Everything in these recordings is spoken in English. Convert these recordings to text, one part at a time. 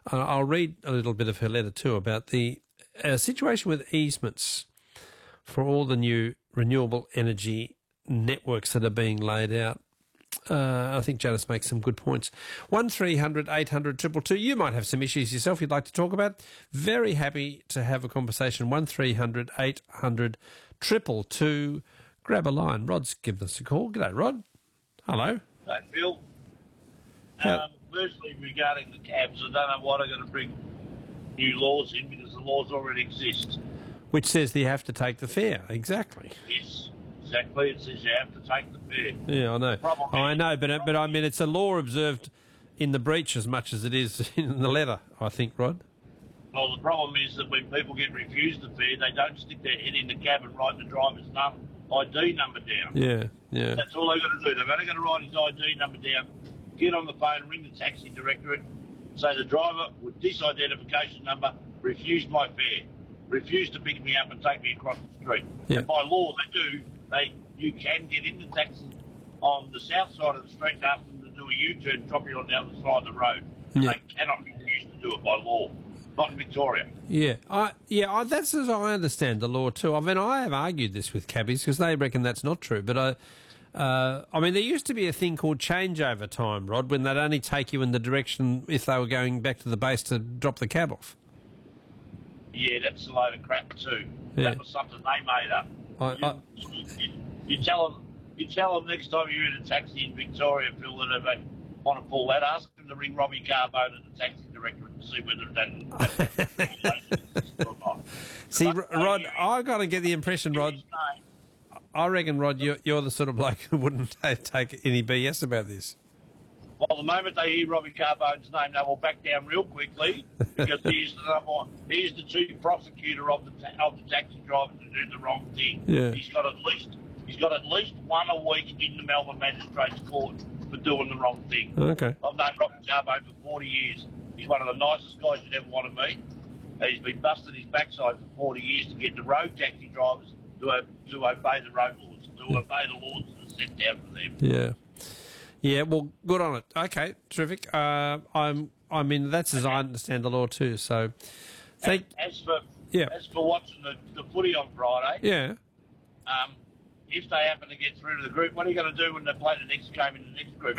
I'll read a little bit of her letter too about the situation with easements for all the new renewable energy networks that are being laid out. I think Janice makes some good points. 1300 800 222. You might have some issues yourself you'd like to talk about. Very happy to have a conversation. 1300 800 222. Grab a line. Rod's given us a call. G'day, Rod. Hello. Hey, Phil. Firstly, regarding the cabs, I don't know why they're going to bring new laws in because the laws already exist. Which says that you have to take the fare. Exactly. Yes, exactly. It says you have to take the fare. Yeah, I know. I know, but I mean, it's a law observed in the breach as much as it is in the letter, I think, Rod. Well, the problem is that when people get refused the fare, they don't stick their head in the cab and write the driver's ID number down. Yeah, yeah. That's all they've got to do. They've only got to write his ID number down, get on the phone, ring the taxi directorate, say the driver with this identification number refused my fare, refused to pick me up and take me across the street. Yeah. And by law, you can get in the taxi on the south side of the street and ask them to do a U-turn, drop you on the other side of the road. Yeah. They cannot refuse to do it by law. Not in Victoria. Yeah, that's as I understand the law too. I mean, I have argued this with cabbies because they reckon that's not true. But I mean, there used to be a thing called changeover time, Rod, when they'd only take you in the direction if they were going back to the base to drop the cab off. Yeah, that's a load of crap too. Yeah. That was something they made up. You tell them next time you're in a taxi in Victoria, Phil, that if they want to pull that, ask them to ring Robbie Carbone at the taxi directorate and see whether that or not. See, Rod, I've got to get the impression, Rod. I reckon, Rod, you're the sort of bloke who wouldn't take any BS about this. Well, the moment they hear Robbie Carbone's name, they will back down real quickly because he's the chief prosecutor of the taxi drivers who do the wrong thing. Yeah. He's got at least one a week in the Melbourne Magistrates Court for doing the wrong thing. Okay. I've known Robbie Carbone for 40 years. He's one of the nicest guys you'd ever want to meet. He's been busting his backside for 40 years to get the road taxi drivers to obey the road laws, to obey the laws that are set down for them. Yeah. Yeah, well, good on it. Okay, terrific. I mean, that's as I understand the law too. So, As for watching the footy on Friday, yeah. If they happen to get through to the group, what are you going to do when they play the next game in the next group?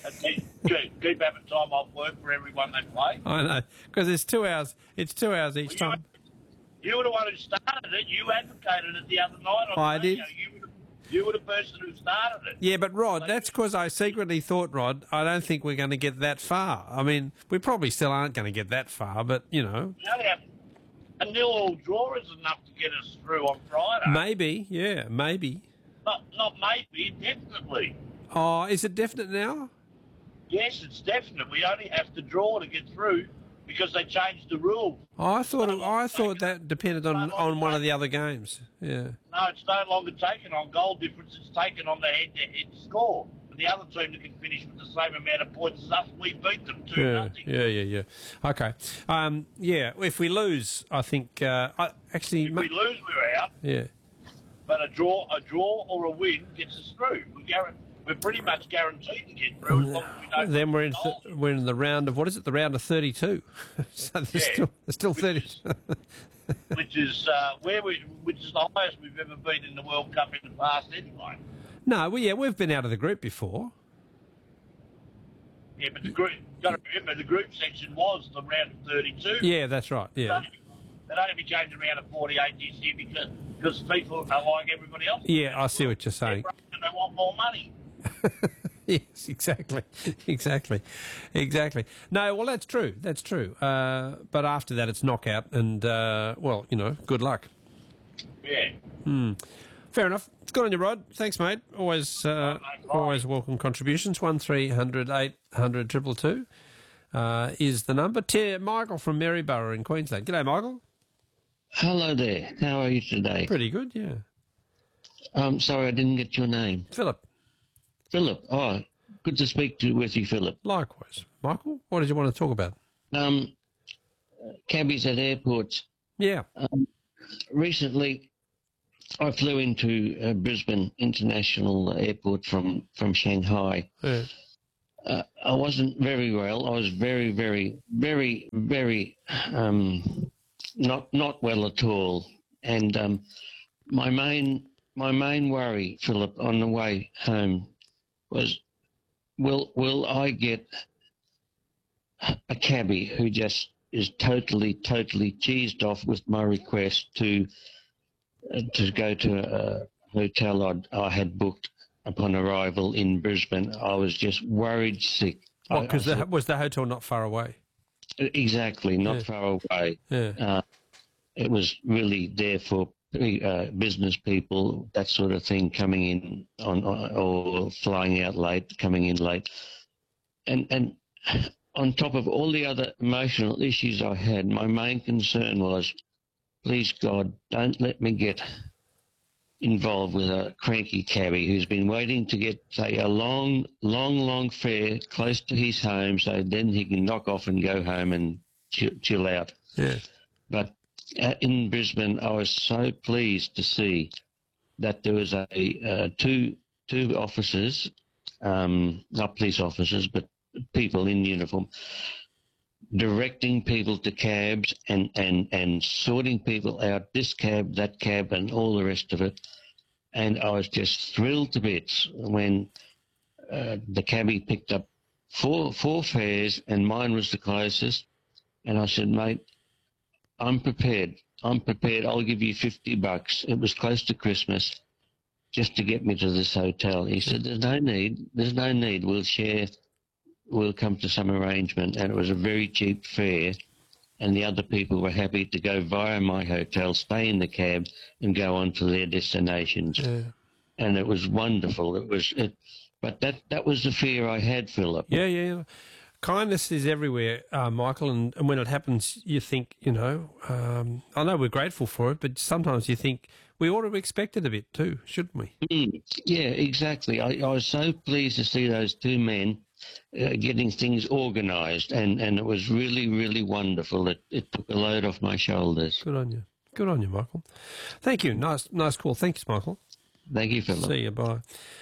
Keep having time off work for everyone they play. I know, because it's 2 hours. It's 2 hours each time. You were the one who started it. You advocated it the other night. I did. You were the person who started it. Yeah, but Rod, that's because I secretly thought, Rod, I don't think we're going to get that far. I mean, we probably still aren't going to get that far, but, you know. A 0-0 draw is enough to get us through on Friday. Maybe, yeah, maybe. Not maybe, definitely. Oh, is it definite now? Yes, it's definite. We only have to draw to get through because they changed the rules. Oh, I thought that depended on one of the other games. Yeah. No, it's no longer taken on goal difference. It's taken on the head-to-head score. And the other team that can finish with the same amount of points as us, we beat them 2-0. Yeah. Okay. Yeah, if we lose, I think... if we lose, we're out. Yeah. But a draw or a win gets us through. We're pretty much guaranteed to get through as long as we don't. Then we're in the round of, what is it? The round of 32. So there's still 30. Which is the highest we've ever been in the World Cup in the past, anyway. No, we've been out of the group before. Yeah, but the group. Got to remember, the group section was the round of 32. Yeah, that's right. Yeah. It only became the round of 48 this year because people are like everybody else. Yeah, I see what you're saying. And they want more money. Yes, exactly. No, well, that's true. But after that, it's knockout, and good luck. Yeah. Fair enough. Good on you, Rod. Thanks, mate. Always welcome contributions. 1300 800 222 is the number. Michael from Maryborough in Queensland. G'day, Michael. Hello there. How are you today? Pretty good, yeah. Sorry, I didn't get your name. Philip. Philip. Oh, good to speak with you, Philip. Likewise. Michael, what did you want to talk about? Cabbies at airports. Yeah. Recently, I flew into Brisbane International Airport from Shanghai. Yeah. I wasn't very well. I was very, very, very, very not well at all. And my main worry, Philip, on the way home was, will I get a cabbie who just is totally cheesed off with my request to go to a hotel I had booked upon arrival in Brisbane. I was just worried sick. What, because was the hotel not far away? Exactly, not far away. Yeah. It was really there for business people, that sort of thing, coming in or flying out late, coming in late. And on top of all the other emotional issues I had, my main concern was, please God, don't let me get involved with a cranky cabbie who's been waiting to get, say, a long fare close to his home so then he can knock off and go home and chill out. Yeah. But in Brisbane, I was so pleased to see that there was two officers, not police officers, but people in uniform, directing people to cabs and sorting people out, this cab, that cab, and all the rest of it. And I was just thrilled to bits when the cabbie picked up four fares and mine was the closest. And I said, mate, I'm prepared. I'll give you $50. It was close to Christmas, just to get me to this hotel. He said, there's no need. We'll come to some arrangement. And it was a very cheap fare. And the other people were happy to go via my hotel, stay in the cab, and go on to their destinations. Yeah. And it was wonderful. But that was the fear I had, Philip. Yeah. Kindness is everywhere, Michael, and when it happens, you think, I know we're grateful for it, but sometimes you think we ought to expect it a bit too, shouldn't we? Yeah, exactly. I was so pleased to see those two men getting things organised, and it was really, really wonderful. It took a load off my shoulders. Good on you, Michael. Thank you. Nice call. Thanks, Michael. Thank you, Philip. See you. Bye.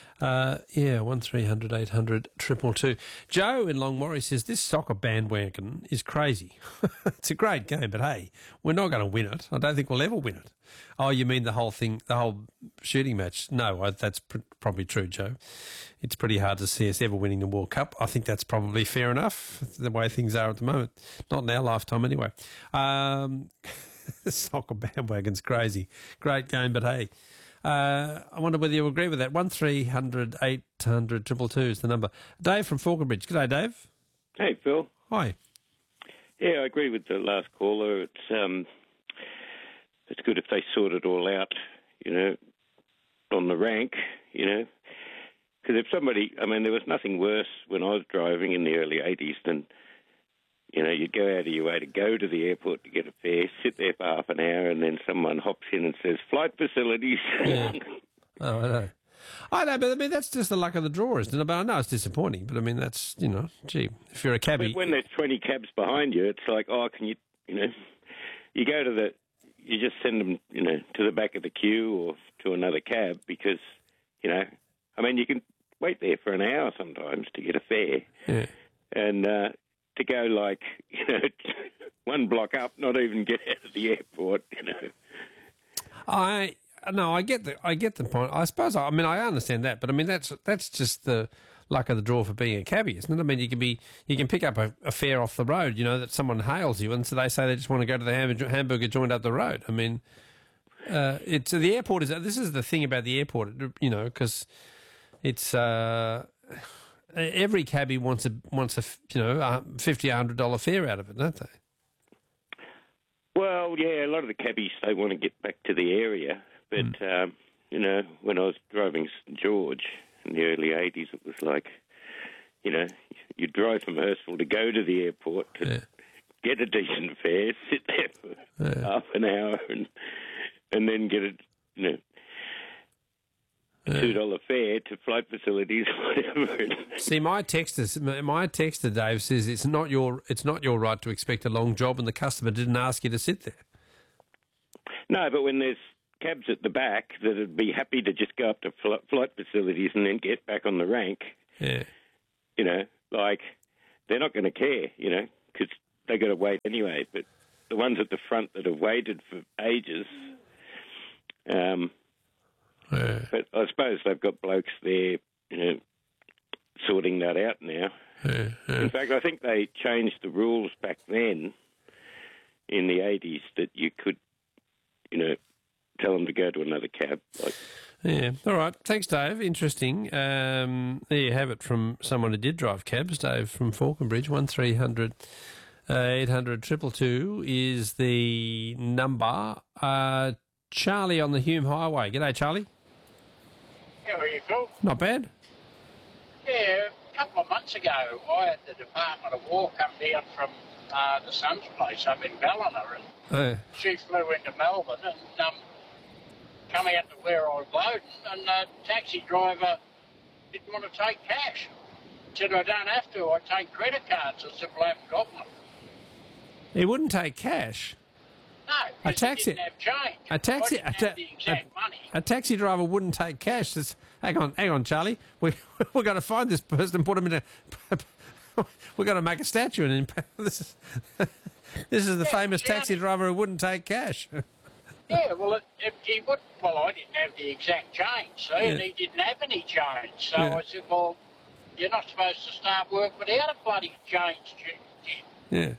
1300 800 222. Joe in Longmorrie says this soccer bandwagon is crazy. It's a great game, but hey, we're not going to win it. I don't think we'll ever win it. Oh, you mean the whole thing, the whole shooting match? No, that's probably true, Joe. It's pretty hard to see us ever winning the World Cup. I think that's probably fair enough, the way things are at the moment. Not in our lifetime anyway. Soccer bandwagon's crazy. Great game, but hey. I wonder whether you agree with that. 1300 800 222 is the number. Dave from Falconbridge. Good day, Dave. Hey, Phil. Hi. Yeah, I agree with the last caller. It's good if they sort it all out, on the rank, because if somebody, there was nothing worse when I was driving in the early 80s than, you'd go out of your way to go to the airport to get a fare, sit there for half an hour, and then someone hops in and says, flight facilities. Yeah. Oh, I know, but that's just the luck of the draw, isn't it? But I know it's disappointing, but that's, gee, if you're a cabbie. But when there's 20 cabs behind you, it's like, can you, you go to you just send them, to the back of the queue or to another cab because, you can wait there for an hour sometimes to get a fare. Yeah. And to go one block up, not even get out of the airport, I get the point. I suppose I understand that, but that's just the luck of the draw for being a cabbie, isn't it? You can pick up a fare off the road, that someone hails you, and so they say they just want to go to the hamburger joint up the road. It's the airport this is the thing about the airport, because it's every cabbie wants a $50, $100 fare out of it, don't they? Well, yeah, a lot of the cabbies, they want to get back to the area. But, when I was driving St George in the early 80s, it was like, you drive from Hurstville to go to the airport to get a decent fare, sit there for half an hour and then get a $2 fare to flight facilities, whatever. See, my texter Dave says it's not your right to expect a long job, and the customer didn't ask you to sit there. No, but when there's cabs at the back that'd be happy to just go up to flight facilities and then get back on the rank, like, they're not going to care, because they got to wait anyway. But the ones at the front that have waited for ages, but I suppose they've got blokes there, sorting that out now. In fact, I think they changed the rules back then in the 80s that you could, tell them to go to another cab. Yeah. All right. Thanks, Dave. Interesting. There you have it from someone who did drive cabs. Dave from Falconbridge. 1300 800 222 is the number. Charlie on the Hume Highway. G'day, Charlie. How are you, Phil? Not bad. Yeah, a couple of months ago, I had the Department of War come down from the son's place up in Ballina, and she flew into Melbourne and come out to where I was loading, and the taxi driver didn't want to take cash. Said, I don't have to, I take credit cards. I said, well, I haven't got one. He wouldn't take cash? No, A taxi, he didn't have change. a taxi, I didn't have the exact money. A taxi driver wouldn't take cash. Hang on, Charlie. We've got to find this person and put him in a... We've got to make a statue. And this is the famous taxi driver who wouldn't take cash. Yeah, well, he would. Well, I didn't have the exact change, and he didn't have any change. So I said, well, you're not supposed to start work without a bloody change, Jim.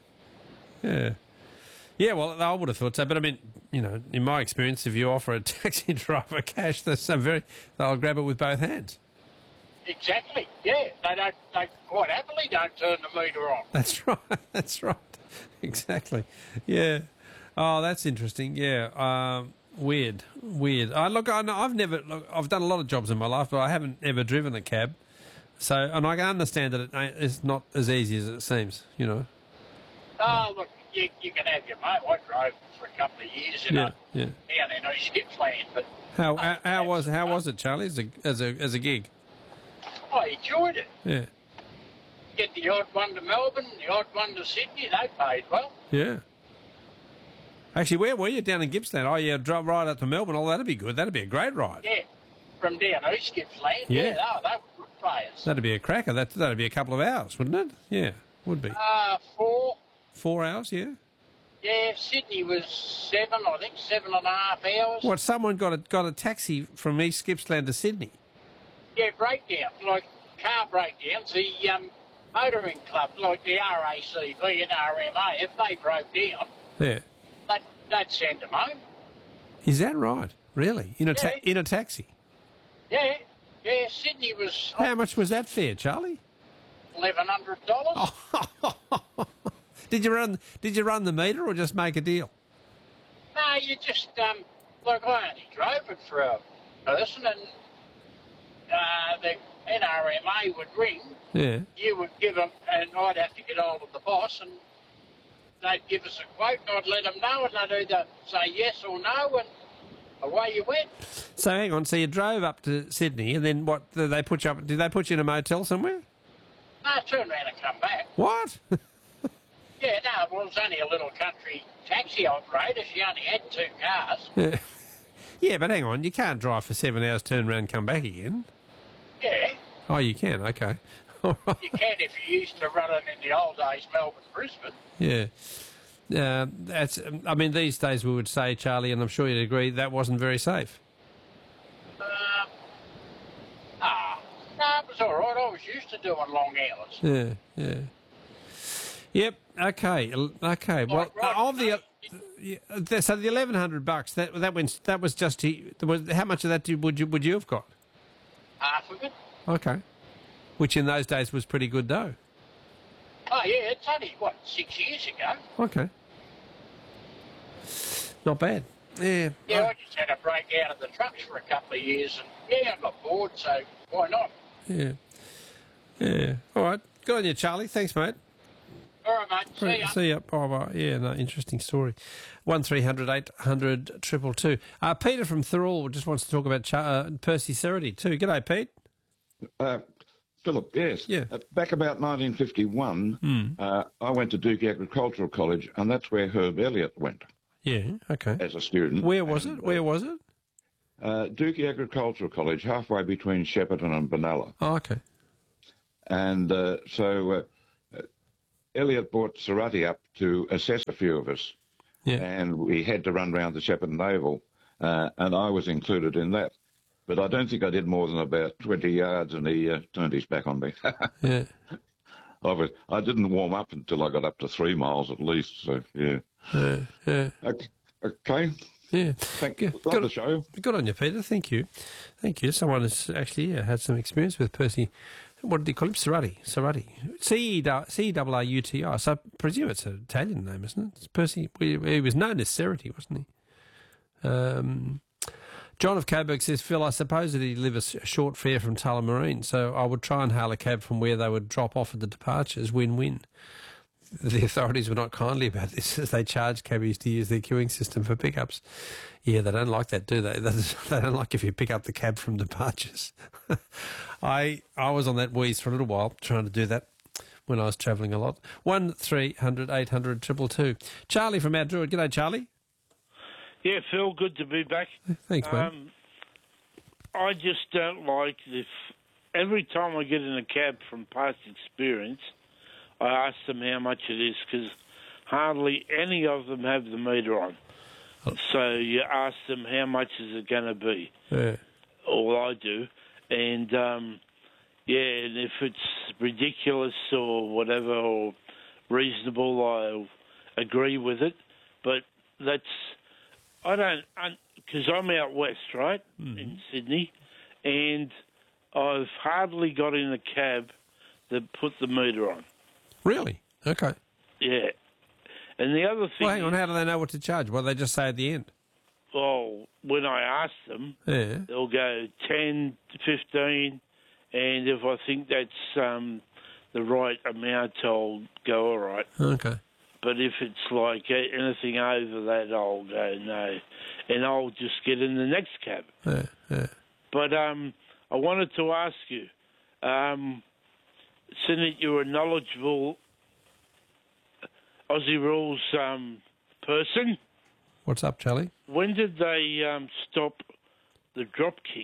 Yeah, well, I would have thought so. But, I mean, in my experience, if you offer a taxi driver cash, they'll grab it with both hands. Exactly, yeah. They quite happily don't turn the meter on. That's right. Exactly. Yeah. Oh, that's interesting. Yeah. Weird. I've done a lot of jobs in my life, but I haven't ever driven a cab. So, and I can understand that it's not as easy as it seems, Oh, look, you can have your mate. I drove for a couple of years down in East Gippsland, but how was it, Charlie, as a gig? I enjoyed it. Yeah. Get the odd one to Melbourne, the odd one to Sydney. They paid well. Yeah. Actually, where were you? Down in Gippsland? Oh, yeah, drive right up to Melbourne. Oh, that'd be good. That'd be a great ride. Yeah, from down East Gippsland. Yeah. They were good players. That'd be a cracker. That'd be a couple of hours, wouldn't it? Yeah, would be. 4. 4 hours, yeah. Yeah, Sydney was 7, I think, 7.5 hours. What? Someone got a taxi from East Gippsland to Sydney? Yeah, breakdowns, like car breakdowns. The motoring club, like the RACV and RMA, if they broke down, they'd send them home. Is that right? Really? In a taxi? Yeah. Sydney was. How much was that fare, Charlie? $1,100. Did you run the meter or just make a deal? No, you just like I only drove it for a person, and the NRMA would ring. Yeah. You would give them, and I'd have to get hold of the boss, and they'd give us a quote, and I'd let them know, and they'd either say yes or no, and away you went. So hang on, so you drove up to Sydney, and then what? Did they put you in a motel somewhere? No, turn around and come back. What? Yeah, no, well, it was only a little country taxi operator. She only had 2 cars. Yeah, but hang on, you can't drive for 7 hours, turn around, come back again. Yeah. Oh, you can. Okay. You can if you used to run it in the old days, Melbourne, Brisbane. Yeah. I mean, these days we would say, Charlie, and I'm sure you'd agree, that wasn't very safe. No, it was all right. I was used to doing long hours. Yeah. Yep. Okay. Well, of the so the $1,100 that was just how much of that would you have got? Half of it. Okay. Which in those days was pretty good dough. Oh yeah, it's only 6 years ago. Okay. Not bad. Yeah. Yeah, I just had a break out of the trucks for a couple of years, and I got bored, so why not? Yeah. All right. Good on you, Charlie. Thanks, mate. All right, mate. See ya. Bye. Yeah, no, interesting story. 1300 800 222. Peter from Thirroul just wants to talk about Percy Cerity too. G'day, Pete. Philip, yes. Yeah. Back about 1951, I went to Duke Agricultural College, and that's where Herb Elliott went. Yeah, okay. As a student. Where was it? Duke Agricultural College, halfway between Shepparton and Benalla. Oh, okay. And so Elliot brought Sarati up to assess a few of us. Yeah. And we had to run round the Shepparton Naval, and I was included in that. But I don't think I did more than about 20 yards, and he turned his back on me. Yeah. I didn't warm up until I got up to 3 miles at least, so, yeah. Yeah. Okay. Yeah. Thank you. Love the show. Good on you, Peter. Thank you. Thank you. Someone has actually had some experience with Percy. What did he call him? Sarati. C-E-R-R-U-T-I. So I presume it's an Italian name, isn't it? It's Percy. He was known as Cerati, wasn't he? John of Coburg says, Phil, I suppose that he'd live a short fare from Tullamarine, so I would try and hail a cab from where they would drop off at the departures. Win-win. The authorities were not kindly about this as they charged cabbies to use their queuing system for pickups. Yeah, they don't like that, do they? They don't like if you pick up the cab from departures. I was on that wheeze for a little while trying to do that when I was travelling a lot. 1300 800 222. Charlie from Mount Druitt. G'day, Charlie. Yeah, Phil, good to be back. Thanks, mate. I just don't like if every time I get in a cab from past experience, I ask them how much it is because hardly any of them have the meter on. Oh. So you ask them how much is it going to be. Yeah. All I do. And, and if it's ridiculous or whatever or reasonable, I'll agree with it. But because I'm out west, right, in Sydney, and I've hardly got in a cab that put the meter on. Really? Okay. Yeah. And the other thing... Well, hang on, how do they know what to charge? Well, they just say at the end. Well, when I ask them, they'll go 10, 15, and if I think that's the right amount, I'll go all right. Okay. But if it's like anything over that, I'll go no. And I'll just get in the next cab. Yeah. But I wanted to ask you, seeing that you're a knowledgeable Aussie Rules person. What's up, Charlie? When did they stop the drop kick?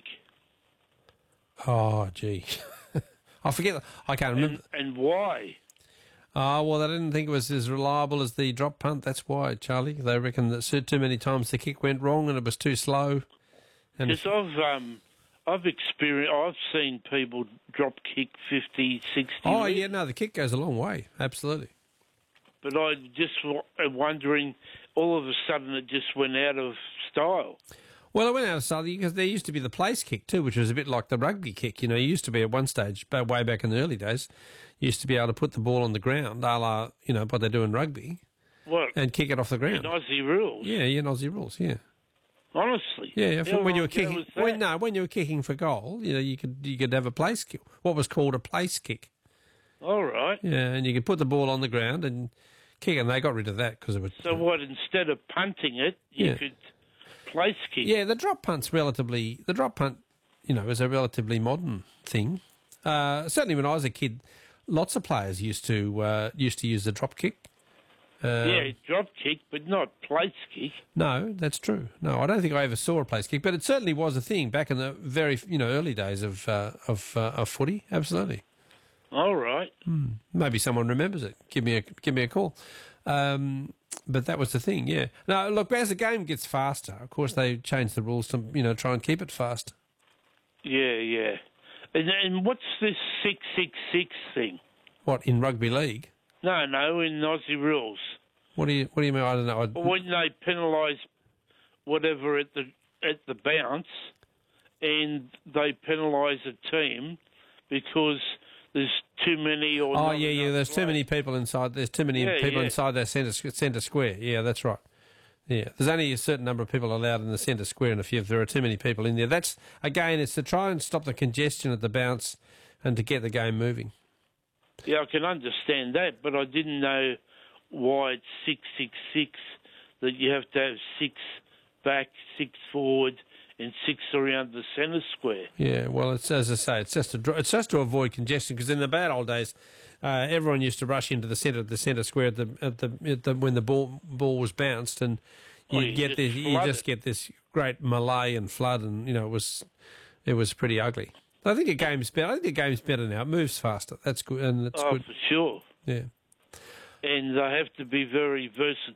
Oh, gee. I forget. I can't remember. And why? Oh, well, they didn't think it was as reliable as the drop punt. That's why, Charlie. They reckon that too many times the kick went wrong and it was too slow. Because I've seen people drop kick 50, 60. Oh, yeah, no, the kick goes a long way. Absolutely. But I just wondering, all of a sudden it just went out of style. Well, it went out of style because there used to be the place kick too, which was a bit like the rugby kick. You know, you used to be at one stage, way back in the early days, you used to be able to put the ball on the ground, a la, what they do in rugby, what? And kick it off the ground. In Aussie rules? Yeah, in Aussie rules, yeah. Honestly? Yeah, when you were kicking, when you were kicking for goal, you could have a place kick, what was called a place kick. All right. Yeah, and you could put the ball on the ground and kick, and they got rid of that because it would. So what? Instead of punting it, you could place kick. Yeah, the drop punt, is a relatively modern thing. Certainly, when I was a kid, lots of players used to use the drop kick. Drop kick, but not place kick. No, that's true. No, I don't think I ever saw a place kick, but it certainly was a thing back in the very early days of footy. Absolutely. All right. Maybe someone remembers it. Give me a call. But that was the thing. Yeah. Now look, as the game gets faster, of course they change the rules to try and keep it fast. Yeah. And what's this 666 thing? What, in rugby league? No, in Aussie rules. What do you mean? I don't know. When they penalise whatever at the bounce, and they penalise a team because there's too many or. Oh yeah. There's too many people inside. There's too many people inside their centre square. Yeah, that's right. Yeah, there's only a certain number of people allowed in the centre square, and if there are too many people in there, that's again, it's to try and stop the congestion at the bounce and to get the game moving. Yeah, I can understand that, but I didn't know why it's 666, that you have to have 6 back, 6 forward, and 6 around the centre square. Yeah, well, it's as I say, it's just to avoid congestion, because in the bad old days, everyone used to rush into the centre square when the ball was bounced, and you just get this great melee and flood, and it was pretty ugly. I think the game's better. I think the game's better now. It moves faster. That's good, and it's good. For sure. Yeah. And they have to be very versatile